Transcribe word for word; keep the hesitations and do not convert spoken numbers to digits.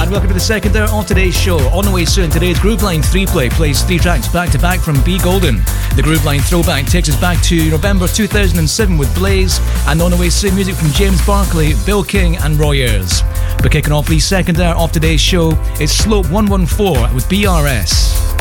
and welcome to the second hour of today's show. On the way soon, today's Grooveline three play plays three tracks back to back from B. Golden. The Grooveline throwback takes us back to November two thousand seven with Blaze, and on the way soon, music from James Barclay, Bill King and Roy Ayers. But kicking off the second hour of today's show, it's Slope one one four with B R S.